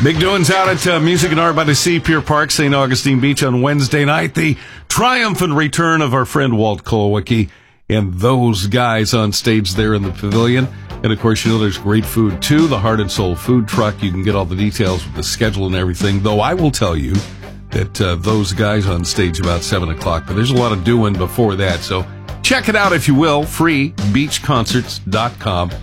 Big doings out at Music and Art by the Sea, Pier Park, St. Augustine Beach on Wednesday night. The triumphant return of our friend Walt Kulowicki and those guys on stage there in the pavilion. And, of course, you know there's great food, too. The Heart and Soul food truck. You can get all the details with the schedule and everything. Though I will tell you that those guys on stage about 7 o'clock. But there's a lot of doing before that. So check it out if you will. Free, beachconcerts.com.